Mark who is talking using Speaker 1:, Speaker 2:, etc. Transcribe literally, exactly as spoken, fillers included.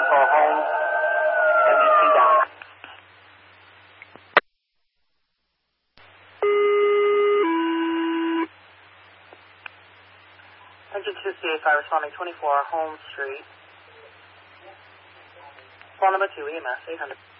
Speaker 1: twenty-four Holmes, M V T down. Engine two C A five responding twenty-four Holmes Street. Call number two, E M S eight hundred.